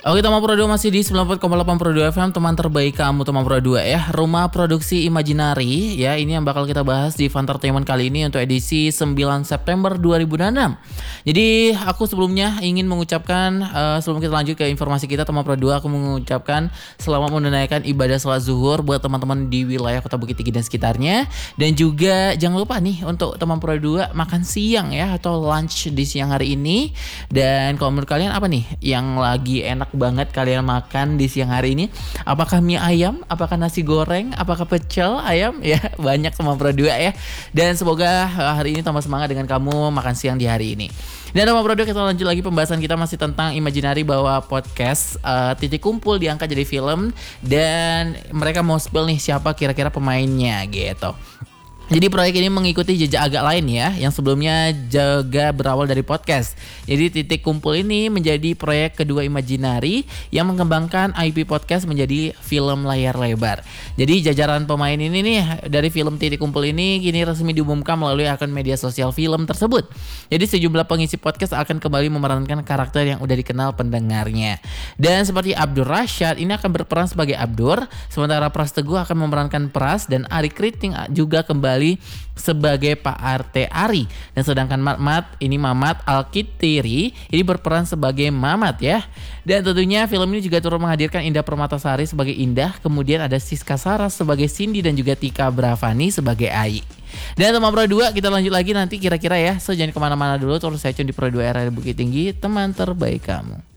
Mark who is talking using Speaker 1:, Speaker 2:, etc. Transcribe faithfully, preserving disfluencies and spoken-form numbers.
Speaker 1: Oke, Teman Pro dua masih di sembilan puluh empat koma delapan Pro dua F M, teman terbaik kamu Teman Pro dua ya. Rumah produksi Imaginary ya, ini yang bakal kita bahas di Funtertainment kali ini untuk edisi sembilan September dua ribu enam. Jadi aku sebelumnya ingin mengucapkan uh, sebelum kita lanjut ke informasi kita Teman Pro dua, aku mengucapkan selamat menunaikan ibadah salat zuhur buat teman-teman di wilayah Kota Bukit Tinggi dan sekitarnya. Dan juga jangan lupa nih untuk Teman Pro dua makan siang ya, atau lunch di siang hari ini. Dan kalau menurut kalian apa nih yang lagi enak banget kalian makan di siang hari ini? Apakah mie ayam? Apakah nasi goreng? Apakah pecel ayam? Ya, banyak Teman Pro dua ya. Dan semoga hari ini tambah semangat dengan kamu makan siang di hari ini. Dan Teman Pro dua, kita lanjut lagi pembahasan kita masih tentang Imaginary, bahwa podcast uh, Titik Kumpul diangkat jadi film. Dan mereka mau spill nih siapa kira-kira pemainnya gitu. Jadi proyek ini mengikuti jejak agak lain ya, yang sebelumnya juga berawal dari podcast. Jadi Titik Kumpul ini menjadi proyek kedua Imaginary yang mengembangkan I P podcast menjadi film layar lebar. Jadi jajaran pemain ini nih dari film Titik Kumpul ini kini resmi diumumkan melalui akun media sosial film tersebut. Jadi sejumlah pengisi podcast akan kembali memerankan karakter yang udah dikenal pendengarnya. Dan seperti Abdur Rashad ini akan berperan sebagai Abdur, sementara Pras Teguh akan memerankan Pras, dan Ari Kriting juga kembali sebagai Pak R T Ari. Dan sedangkan Mamat ini Mamat Alkitiri ini berperan sebagai Mamat ya. Dan tentunya film ini juga turut menghadirkan Indah Permatasari sebagai Indah, kemudian ada Siska Saras sebagai Cindy, dan juga Tika Bravani sebagai Ai. Dan Teman Pro dua, kita lanjut lagi nanti kira-kira ya. So jangan kemana-mana dulu, terus saya cun di Pro dua R R Bukit Tinggi, teman terbaik kamu.